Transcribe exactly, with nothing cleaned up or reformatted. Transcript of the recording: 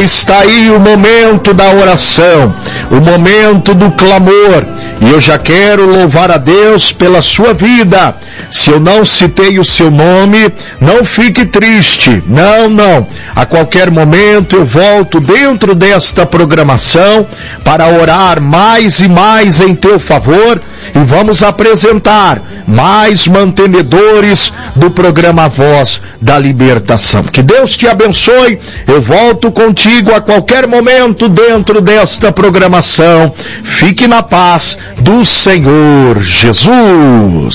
está aí o momento da oração, o momento do clamor, e eu já quero louvar a Deus pela sua vida. Se eu não citei o seu nome, não fique triste, não, não. A qualquer momento eu volto dentro desta programação para orar mais e mais em teu favor, e vamos apresentar mais mantenedores do programa Voz da Libertação. Que Deus te abençoe. Eu volto contigo a qualquer momento dentro desta programação. Fique na paz do Senhor Jesus.